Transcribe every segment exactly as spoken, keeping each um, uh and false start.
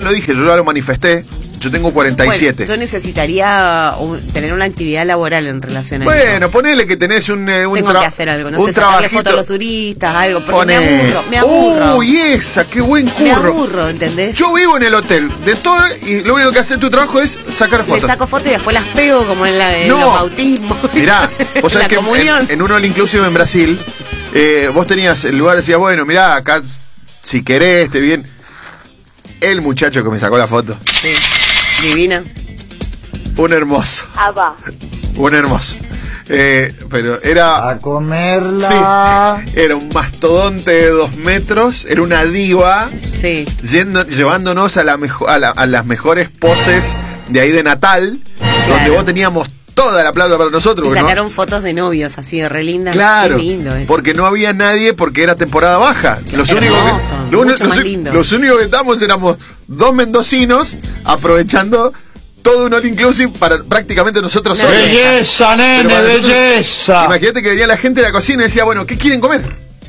lo dije, yo ya lo manifesté. Yo tengo cuarenta y siete. Bueno, yo necesitaría un, tener una actividad laboral en relación a bueno, eso. Bueno, ponele que tenés un, un Tengo que hacer algo, no sé, sacarle fotos a los turistas, algo, porque Poné. me aburro, me aburro. Uy, esa, qué buen curro. Me aburro, ¿entendés? Yo vivo en el hotel, de todo, y lo único que hace tu trabajo es sacar fotos. Le saco fotos y después las pego como en, la, en no. los bautismos. Mirá, vos sabés que en, en un all inclusive en Brasil, eh, vos tenías el lugar, decías, bueno, mirá, acá si querés, esté bien. El muchacho que me sacó la foto. Sí. Divina. Un hermoso. Ah, va. Un hermoso. Eh, pero era... A comerla. Sí, era un mastodonte de dos metros, era una diva. Sí. Yendo, llevándonos a, la mejo, a, la, a las mejores poses de ahí de Natal, claro. Donde vos teníamos toda la plata para nosotros. Y sacaron no, fotos de novios así de re lindas. claro, qué lindo eso. Porque no había nadie, porque era temporada baja. Los únicos, que, lo, mucho los, más lindo. los únicos que estábamos éramos dos mendocinos aprovechando todo un all inclusive para prácticamente nosotros solos. Belleza, nene, belleza. Imagínate que venía la gente de la cocina y decía, bueno, ¿qué quieren comer?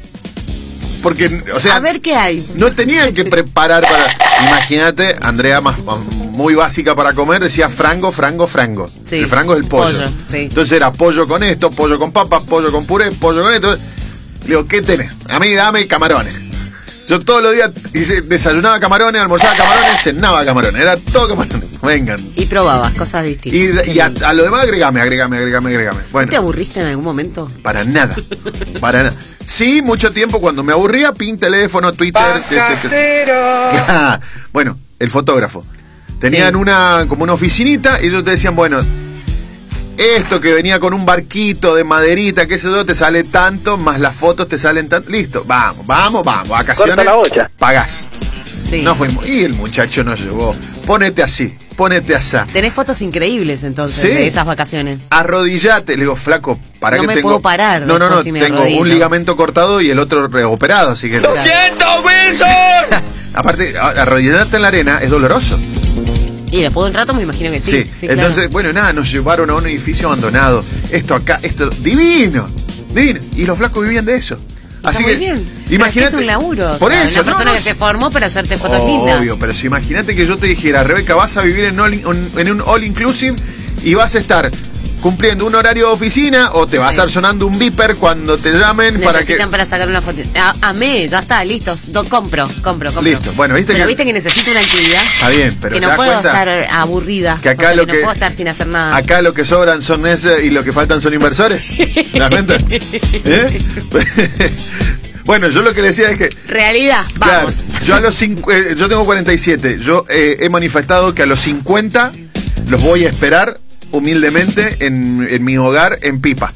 Porque, o sea, a ver qué hay. No tenían que preparar para. Imagínate, Andrea, más, muy básica para comer, decía frango, frango, frango. Sí. El frango es el pollo. pollo sí. Entonces era pollo con esto, pollo con papas, pollo con puré, pollo con esto. Le digo, ¿qué tenés? A mí dame camarones. Yo todos los días hice, desayunaba camarones, almorzaba camarones, cenaba camarones. Era todo camarones. Vengan. Y probabas cosas distintas. Y, y a, a lo demás agregame, agregame, agregame, agregame. Bueno, ¿No te aburriste en algún momento? Para nada. Para nada. Sí, mucho tiempo cuando me aburría, pin, teléfono, Twitter. Te, te, te. Bueno, el fotógrafo. Tenían sí. una como una oficinita y ellos te decían, bueno, esto que venía con un barquito de maderita, qué sé yo, te sale tanto, más las fotos te salen tanto. Listo, vamos, vamos, vamos. Vacaciones, pagás. Sí. No fuimos. Y el muchacho nos llevó. Ponete así, ponete así. Tenés fotos increíbles entonces, ¿sí? De esas vacaciones. Arrodillate, le digo, flaco, para no que me tengo. puedo parar. No, no, no, si me tengo arrodillo. un ligamento cortado y el otro reoperado, así que. ¡Lo siento, Wilson! Aparte, arrodillarte en la arena es doloroso. Y después de un rato me imagino que sí. Sí, sí entonces, claro. bueno, nada, nos llevaron a un edificio abandonado. Esto acá, esto, divino, divino. Y los flacos vivían de eso. Está Así muy que, bien. imagínate. Es un laburo. Por o sea, eso, una persona no, no, que se formó para hacerte fotos obvio, lindas. Obvio, pero si imagínate que yo te dijera, Rebeca, vas a vivir en, all, en un all inclusive y vas a estar cumpliendo un horario de oficina o te va sí. a estar sonando un beeper cuando te llamen. Necesitan para que para sacar una foto. Amé, ya está, listo. Do, compro, compro, compro. Listo, bueno, viste pero que. viste que necesito una actividad. Está bien, pero que te no das puedo cuenta estar aburrida. Que acá o sea, lo que, que no puedo estar sin hacer nada. Acá lo que sobran son ese y lo que faltan son inversores. ¿Te das cuenta? ¿Eh? Bueno, yo lo que le decía es que. Realidad, vamos. Claro, yo a los cincu eh, yo tengo cuarenta y siete. Yo eh, he manifestado que a los cincuenta los voy a esperar humildemente en, en mi hogar en Pipa.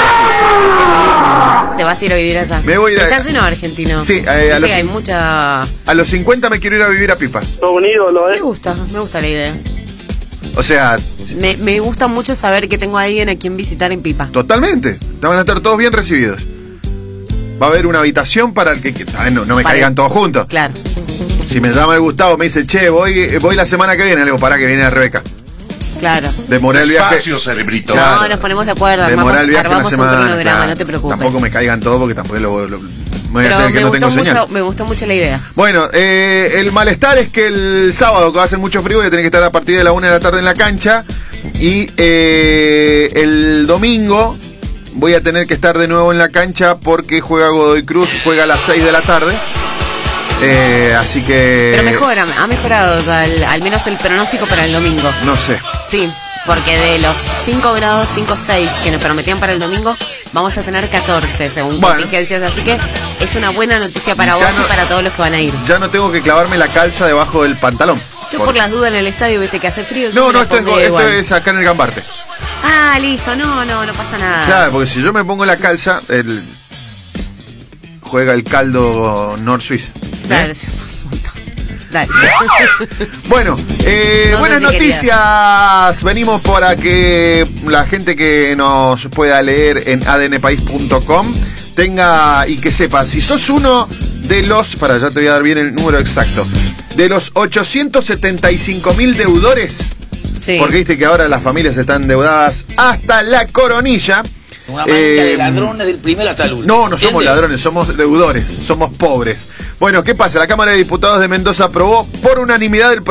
Te vas a ir a vivir allá. Me voy a ir a... ¿Estás en argentino? Sí, eh, a los hay mucha. A los cincuenta me quiero ir a vivir a Pipa. Todo un ídolo, ¿eh? Me gusta, me gusta la idea. O sea, me, me gusta mucho saber que tengo a alguien a quien visitar en Pipa. Totalmente. Van a estar todos bien recibidos. Va a haber una habitación para el que, que no, no me para caigan el... todos juntos. Claro. Si me llama el Gustavo, me dice, che, voy, voy la semana que viene. Le digo, pará que viene la Rebeca. Claro. Demoré el viaje. Espacio, cerebrito. Claro. No, nos ponemos de acuerdo. Demoré el viaje una semana. Un cronograma, claro. No te preocupes. Tampoco me caigan todos porque tampoco lo, lo, me voy Pero a hacer que me no gustó tengo mucho, señal. me gustó mucho la idea. Bueno, eh, el malestar es que el sábado, que va a hacer mucho frío, voy a tener que estar a partir de la una de la tarde en la cancha. Y eh, el domingo voy a tener que estar de nuevo en la cancha porque juega Godoy Cruz, juega a las seis de la tarde. Eh, así que... Pero mejora, ha mejorado al, al menos el pronóstico para el domingo. No sé. Sí, porque de los cinco grados, cinco, seis que nos prometían para el domingo, vamos a tener catorce según bueno. contingencias. Así que es una buena noticia para ya vos no, y para todos los que van a ir. Ya no tengo que clavarme la calza debajo del pantalón. Yo por, por las dudas en el estadio, viste que hace frío. No, no, esto es, esto es acá en el Gambarte. Ah, listo, no, no, no pasa nada. Claro, porque si yo me pongo la calza, el... juega el caldo North Suiza. Claro, sí. Dale. Bueno, eh, no buenas noticias. Querías. Venimos para que la gente que nos pueda leer en a d n país punto com tenga y que sepa, si sos uno de los, para ya te voy a dar bien el número exacto, de los ochocientos setenta y cinco mil deudores, sí. Porque viste que ahora las familias están endeudadas hasta la coronilla. Una manga eh, de ladrones del primero hasta el último. No, no somos ladrones, somos deudores, somos pobres. Bueno, ¿qué pasa? La Cámara de Diputados de Mendoza aprobó por unanimidad el